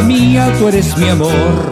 mía, tú eres mi amor.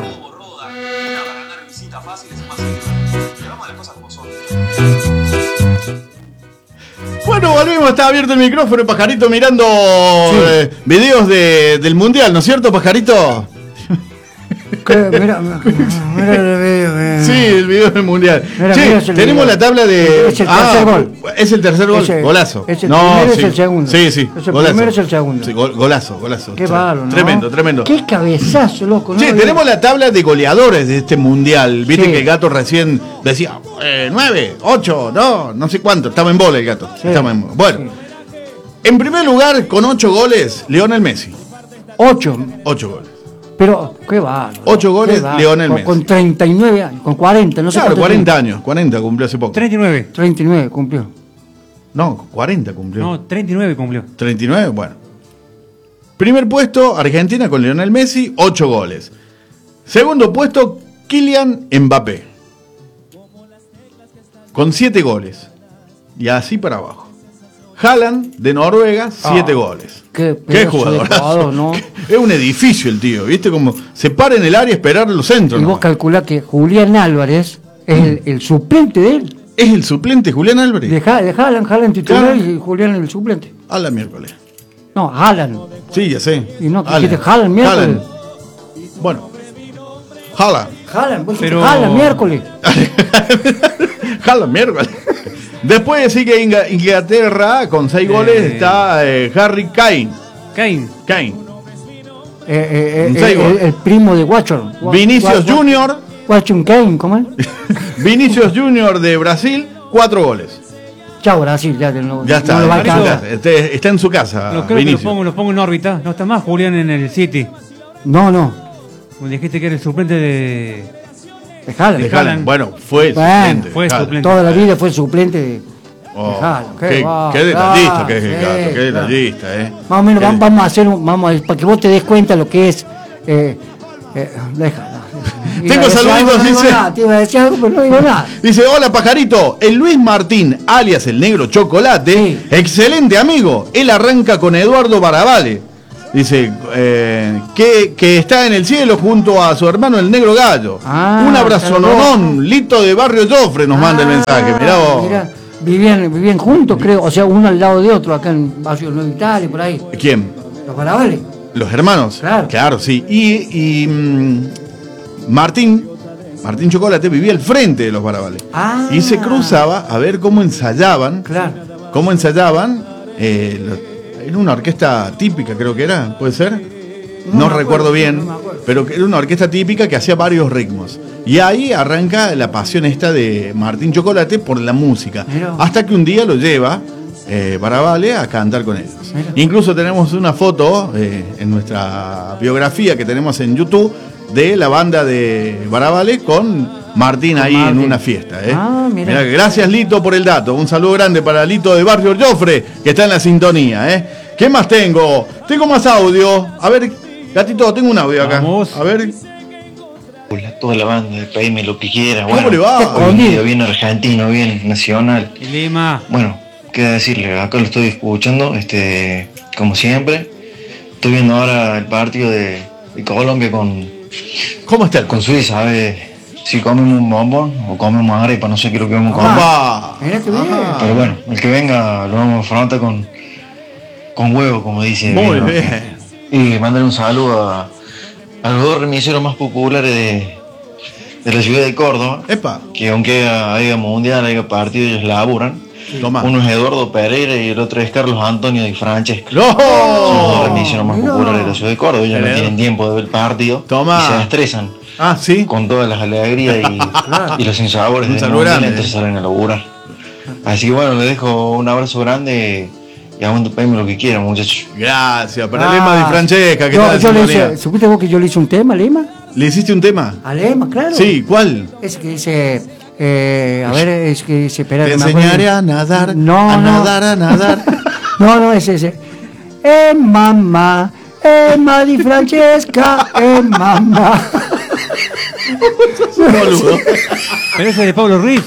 Bueno, volvimos, está abierto el micrófono, Pajarito mirando videos del Mundial, ¿no es cierto, Pajarito? Mira el video. Sí, el video del Mundial. Mira Tenemos video. la tabla de... Es el tercer gol. Es el tercer gol, golazo. Es el primero, es el segundo. Sí, Es el golazo. primero, es el segundo. Sí, golazo. Qué bárbaro, ¿no? Tremendo. Qué cabezazo, loco, ¿no? Sí, tenemos la tabla de goleadores de este Mundial. Viste que el Gato recién decía 9, 8, no sé cuánto. Estaba en bola el Gato. Sí. Bueno, en primer lugar, con 8 goles, Lionel Messi. 8 goles. Pero, qué bárbaro. 8 goles, Lionel Messi. Con 39 años, con 40, no sé Claro, cuánto 40 tiene. años. 40 cumplió hace poco. 39. 39 cumplió. No, 40 cumplió. No, 39 cumplió. 39, bueno. Primer puesto, Argentina con Lionel Messi, 8 goles. Segundo puesto, Kylian Mbappé. Con 7 goles. Y así para abajo. Haaland, de Noruega, 7 goles. Qué jugador, ¿no? Es un edificio el tío, ¿viste? Como se para en el área a esperar los centros. Y ¿no? vos calculás que Julián Álvarez es el suplente de él. ¿Es el suplente Julián Álvarez? De Haaland titular, Claro. y Julián el suplente. A la miércoles. No, Haaland. Sí, ya sé. Y no, que dijiste Haaland miércoles. Bueno. Haaland. Haaland miércoles. Haaland miércoles. Después sigue Inglaterra con 6 goles. Está Harry Kane. El primo de Watson. Vinicius Junior. Watson Kane, ¿cómo es? Vinicius Junior de Brasil, 4 goles. Chao, Brasil, ya está. no lo va a alcanzar. Está en su casa. Creo que lo pongo en órbita. No está más Julián en el City. No. Me dijiste que era el suplente de Haaland. Bueno, fue suplente. Toda la vida fue suplente de Haaland. Qué detallista que es el Gato, qué detallista, Más o menos vamos a hacer, para que vos te des cuenta lo que es. Tengo saluditos, dice. Te iba a decir algo, pero no digo nada. Dice, hola Pajarito, el Luis Martín, alias el Negro Chocolate, excelente amigo. Él arranca con Eduardo Baravale. Dice que está en el cielo junto a su hermano el Negro Gallo. Un abrazo nonón, Lito de Barrio Jofre nos manda el mensaje. Mirá vos. Mirá, vivían juntos, creo, o sea, uno al lado de otro, acá en Barrio Nuevo Italia, por ahí. ¿Quién? Los Baravale. Los hermanos. Claro, sí. Y Martín Chocolate vivía al frente de los Baravale. Y se cruzaba a ver cómo ensayaban. Cómo ensayaban. En una orquesta típica, creo que era, ¿puede ser? No recuerdo bien, pero era una orquesta típica que hacía varios ritmos. Y ahí arranca la pasión esta de Martín Chocolate por la música. Hasta que un día lo lleva Baravale a cantar con ellos. Incluso tenemos una foto en nuestra biografía que tenemos en YouTube de la banda de Baravale con Martín ahí en una fiesta. Mirá, gracias Lito por el dato. Un saludo grande para Lito de Barrio Jofre, que está en la sintonía. ¿Qué más tengo? Tengo más audio. A ver, Gatito, tengo un audio acá. A ver. Hola, toda la banda, pedime lo que quieras. ¿Cómo le va? Bien argentino, bien nacional. Lima. Bueno, qué decirle, acá lo estoy escuchando, como siempre. Estoy viendo ahora el partido de Colombia con... ¿Cómo está? Con Suiza, a ver si comemos un bombón o comemos arepa, no sé qué es lo que vamos a comer. Pero bueno, el que venga lo vamos a afrontar con huevo, como dice. Muy bien. Y mandarle un saludo a los dos remiseros más populares de la ciudad de Córdoba. Que aunque haya mundial, haya partido, ellos laburan. Uno es Eduardo Pereira y el otro es Carlos Antonio Di Francesco. Son los dos remiseros más populares de la ciudad de Córdoba. Ellos no tienen tiempo de ver el partido y se estresan. Con todas las alegrías y los sinsabores del mundial, entonces salen a laburar. Así que bueno, les dejo un abrazo grande y aguanto, pedime lo que quieran, muchachos. Gracias, para Lema Di Francesca, que está en sintonía. ¿Supiste vos que yo le hice un tema a Lema? ¿Le hiciste un tema? A Lema, claro. Sí, ¿cuál? Es que dice... a ver, es que dice... Espera, te enseñaré a nadar, nadar. No, es ese. Mamá, Emma Di Francesca, mamá. Pero ese es de Pablo Ruiz.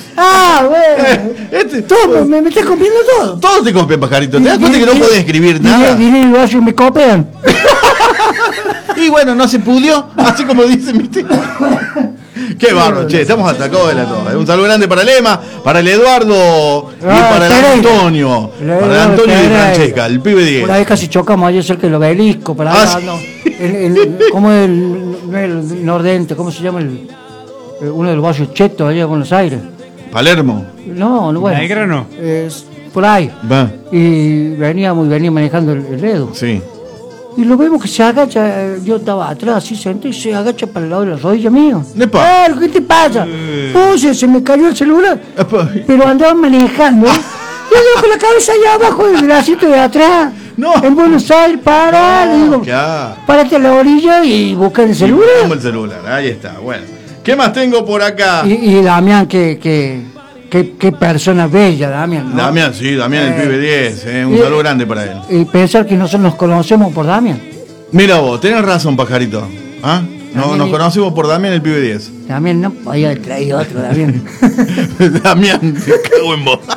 Todo, me estás copiando todo. Todo te copia, Pajarito. ¿Te das cuenta que no puedes escribir nada? Vine y lo hace y me copian. Y bueno, no se pudió, así como dice mi tío. Qué barro, che, estamos atacados de la torre. Un saludo grande para el Ema, para el Eduardo y para el Antonio. Para el Antonio y Francesca, el pibe 10. Por ahí casi chocamos ayer cerca del obelisco, para allá, no. ¿Cómo es el Nordente? ¿Cómo se llama uno de los barrios chetos allá en Buenos Aires? Palermo. No, bueno. ¿Negra no? Es por ahí. Va. Y venía manejando el dedo. Sí. Y lo vemos que se agacha, yo estaba atrás, así senté, y se agacha para el lado de la rodilla mío. ¿Qué te pasa? Oye, se me cayó el celular. Pero andaba manejando. Yo digo con la cabeza allá abajo del asiento de atrás. No. En Buenos Aires, para. Le digo, párate a la orilla y busca el celular. Buscamos el celular, ahí está, bueno. ¿Qué más tengo por acá? Y Damián, Qué persona bella, Damián, ¿no? Damián, sí, Damián el pibe 10, un saludo grande para él. Y pensar que nosotros nos conocemos por Damián. Mira vos, tenés razón, pajarito. ¿Ah? No, nos conocemos por Damián el pibe 10. Damián no podía haber traído otro, Damián. Damián, te cago en vos.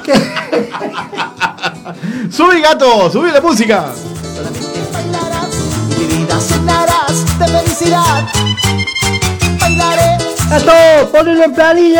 Subí, gato, subí la música. Bailarás y mi vida cenarás de felicidad. Bailaré. ¡Gato, ponelo en planilla!